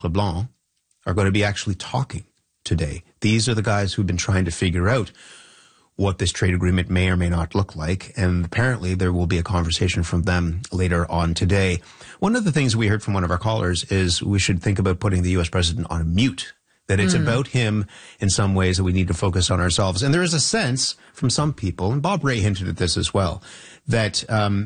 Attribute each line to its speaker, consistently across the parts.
Speaker 1: LeBlanc are going to be actually talking today. These are the guys who've been trying to figure out what this trade agreement may or may not look like. And apparently there will be a conversation from them later on today. One of the things we heard from one of our callers is we should think about putting the U.S. president on a mute, that it's about him in some ways, that we need to focus on ourselves. And there is a sense from some people, and Bob Ray hinted at this as well, that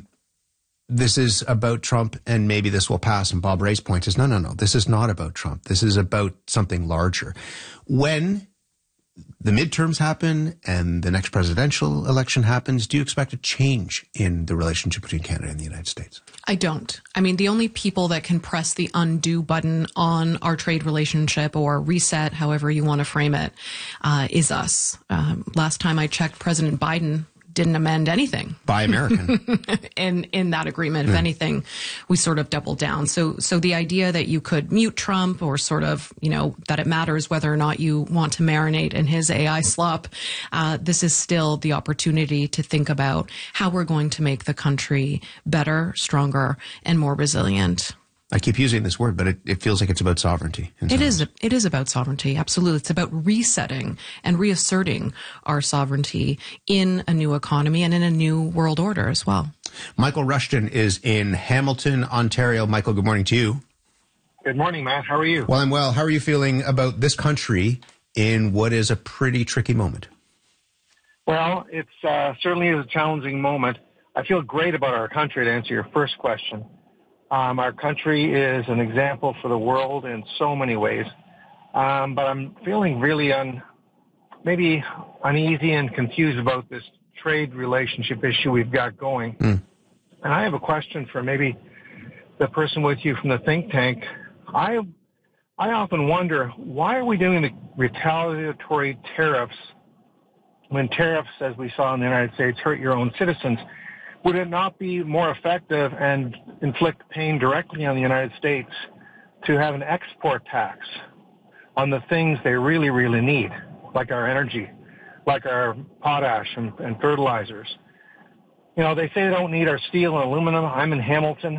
Speaker 1: this is about Trump and maybe this will pass. And Bob Ray's point is, no, this is not about Trump. This is about something larger. When the midterms happen and the next presidential election happens, do you expect a change in the relationship between Canada and the United States?
Speaker 2: I don't. I mean, the only people that can press the undo button on our trade relationship or reset, however you want to frame it, is us. Last time I checked, President Biden didn't amend anything. Buy
Speaker 1: American.
Speaker 2: in that agreement. If anything, we sort of doubled down. So the idea that you could mute Trump or sort of, that it matters whether or not you want to marinate in his AI slop, this is still the opportunity to think about how we're going to make the country better, stronger, and more resilient.
Speaker 1: I keep using this word, but it feels like it's about sovereignty.
Speaker 2: It is about sovereignty. Absolutely. It's about resetting and reasserting our sovereignty in a new economy and in a new world order as well.
Speaker 1: Michael Rushton is in Hamilton, Ontario. Michael, good morning to you.
Speaker 3: Good morning, Matt. How are you?
Speaker 1: Well, I'm well. How are you feeling about this country in what is a pretty tricky moment?
Speaker 3: Well, it certainly is a challenging moment. I feel great about our country, to answer your first question. Our country is an example for the world in so many ways. But I'm feeling really maybe uneasy and confused about this trade relationship issue we've got going. And I have a question for maybe the person with you from the think tank. I often wonder, why are we doing the retaliatory tariffs when tariffs, as we saw in the United States, hurt your own citizens? Would it not be more effective and inflict pain directly on the United States to have an export tax on the things they really, really need, like our energy, like our potash and fertilizers? They say they don't need our steel and aluminum. I'm in Hamilton.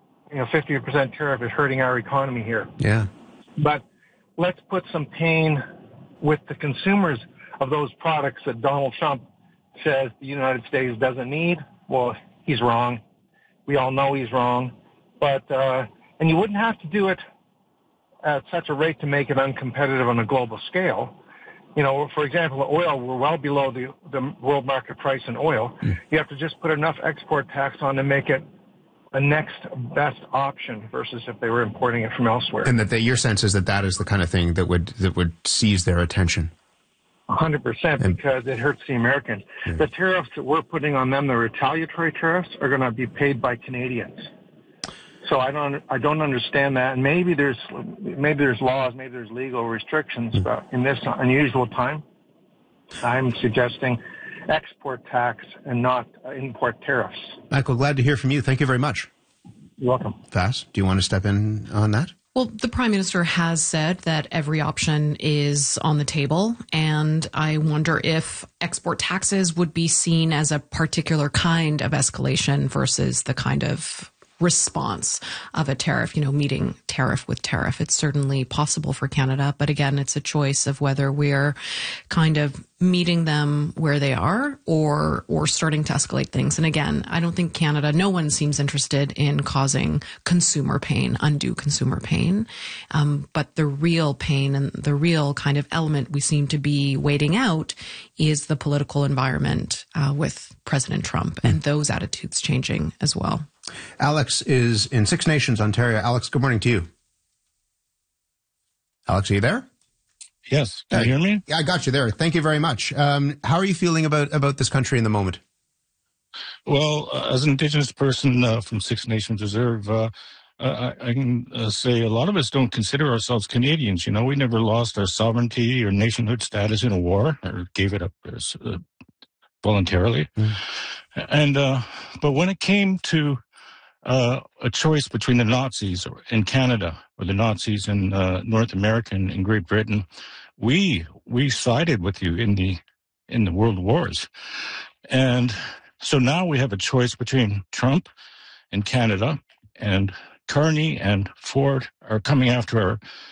Speaker 3: 50% tariff is hurting our economy here.
Speaker 1: Yeah.
Speaker 3: But let's put some pain with the consumers of those products that Donald Trump says the United States doesn't need. Well, he's wrong. We all know he's wrong. But, and you wouldn't have to do it at such a rate to make it uncompetitive on a global scale. For example, oil, we're well below the world market price in oil. You have to just put enough export tax on to make it a next best option versus if they were importing it from elsewhere.
Speaker 1: And that your sense is that is the kind of thing that would seize their attention.
Speaker 3: 100%, because it hurts the Americans. The tariffs that we're putting on them, the retaliatory tariffs, are going to be paid by Canadians. So I don't understand that. And maybe there's laws, maybe there's legal restrictions, but in this unusual time, I'm suggesting export tax and not import tariffs.
Speaker 1: Michael, glad to hear from you. Thank you very much.
Speaker 3: You're welcome.
Speaker 1: Vass, do you want to step in on that?
Speaker 2: Well, the Prime Minister has said that every option is on the table, and I wonder if export taxes would be seen as a particular kind of escalation versus the kind of response of a tariff, meeting tariff with tariff. It's certainly possible for Canada, but again, it's a choice of whether we're kind of meeting them where they are or starting to escalate things. And again, I don't think no one seems interested in causing consumer pain, undue consumer pain. But the real pain and the real kind of element we seem to be waiting out is the political environment with President Trump and those attitudes changing as well.
Speaker 1: Alex is in Six Nations, Ontario. Alex, good morning to you. Alex, are you there?
Speaker 4: Yes. Can you hear me?
Speaker 1: Yeah, I got you there. Thank you very much. How are you feeling about this country in the moment?
Speaker 4: Well, as an Indigenous person from Six Nations Reserve, I can say a lot of us don't consider ourselves Canadians. We never lost our sovereignty or nationhood status in a war or gave it up voluntarily. And but when it came to a choice between the Nazis in Canada or the Nazis in North America and in Great Britain, we sided with you in the world wars. And so now we have a choice between Trump and Canada and Carney and Ford are coming after our